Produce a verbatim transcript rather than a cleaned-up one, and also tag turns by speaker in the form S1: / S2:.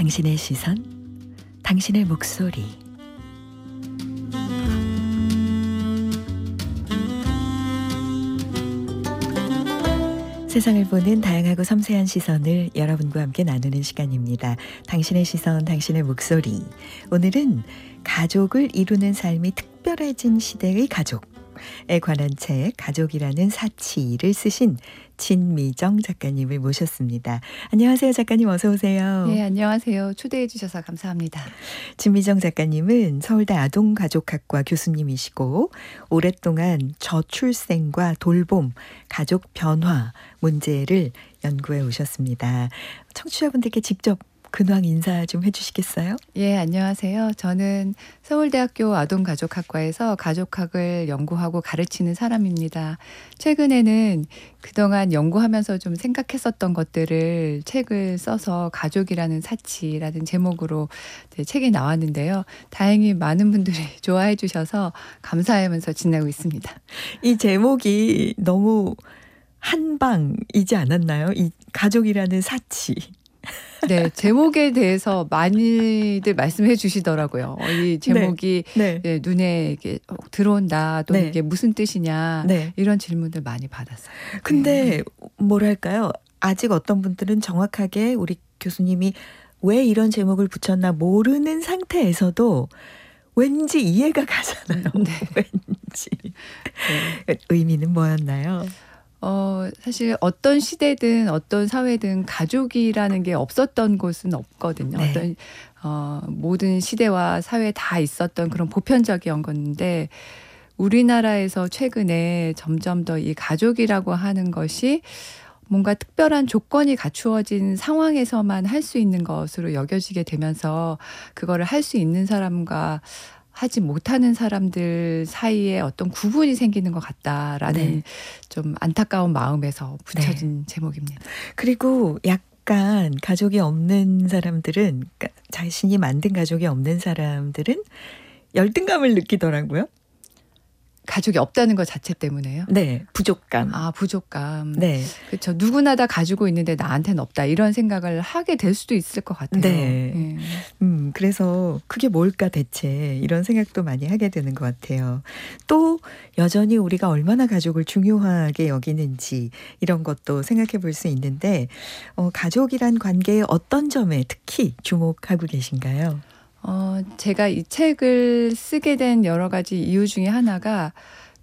S1: 당신의 시선, 당신의 목소리. 세상을 보는 다양하고 섬세한 시선을 여러분과 함께 나누는 시간입니다. 당신의 시선, 당신의 목소리. 오늘은 가족을 이루는 삶이 특별해진 시대의 가족에 관한 책 가족이라는 사치를 쓰신 진미정 작가님을 모셨습니다. 안녕하세요, 작가님. 어서 오세요.
S2: 네, 안녕하세요. 초대해 주셔서 감사합니다.
S1: 진미정 작가님은 서울대 아동가족학과 교수님이시고 오랫동안 저출생과 돌봄, 가족 변화 문제를 연구해 오셨습니다. 청취자분들께 직접 근황 인사 좀 해주시겠어요?
S2: 예, 안녕하세요. 저는 서울대학교 아동가족학과에서 가족학을 연구하고 가르치는 사람입니다. 최근에는 그동안 연구하면서 좀 생각했었던 것들을 책을 써서 가족이라는 사치라는 제목으로 책이 나왔는데요. 다행히 많은 분들이 좋아해 주셔서 감사하면서 지내고 있습니다.
S1: 이 제목이 너무 한방이지 않았나요? 이 가족이라는 사치.
S2: 네, 제목에 대해서 많이들 말씀해 주시더라고요. 어, 이 제목이
S1: 네, 네.
S2: 네, 눈에 이게 들어온다, 또
S1: 네.
S2: 이게 무슨 뜻이냐,
S1: 네.
S2: 이런 질문들 많이 받았어요.
S1: 근데 뭐랄까요? 아직 어떤 분들은 정확하게 우리 교수님이 왜 이런 제목을 붙였나 모르는 상태에서도 왠지 이해가 가잖아요.
S2: 네.
S1: 왠지.
S2: 네.
S1: 의미는 뭐였나요?
S2: 어, 사실 어떤 시대든 어떤 사회든 가족이라는 게 없었던 곳은 없거든요.
S1: 네.
S2: 어떤 어, 모든 시대와 사회에 다 있었던 그런 보편적인 건데 우리나라에서 최근에 점점 더 이 가족이라고 하는 것이 뭔가 특별한 조건이 갖추어진 상황에서만 할 수 있는 것으로 여겨지게 되면서 그거를 할 수 있는 사람과 하지 못하는 사람들 사이에 어떤 구분이 생기는 것 같다라는
S1: 네.
S2: 좀 안타까운 마음에서 붙여진 네. 제목입니다.
S1: 그리고 약간 가족이 없는 사람들은, 그러니까 자신이 만든 가족이 없는 사람들은 열등감을 느끼더라고요.
S2: 가족이 없다는 것 자체 때문에요?
S1: 네. 부족감.
S2: 아, 부족감.
S1: 네.
S2: 그렇죠. 누구나 다 가지고 있는데 나한테는 없다. 이런 생각을 하게 될 수도 있을 것 같아요.
S1: 네.
S2: 네.
S1: 음, 그래서 그게 뭘까 대체 이런 생각도 많이 하게 되는 것 같아요. 또 여전히 우리가 얼마나 가족을 중요하게 여기는지 이런 것도 생각해 볼 수 있는데 어, 가족이란 관계의 어떤 점에 특히 주목하고 계신가요?
S2: 어, 제가 이 책을 쓰게 된 여러 가지 이유 중에 하나가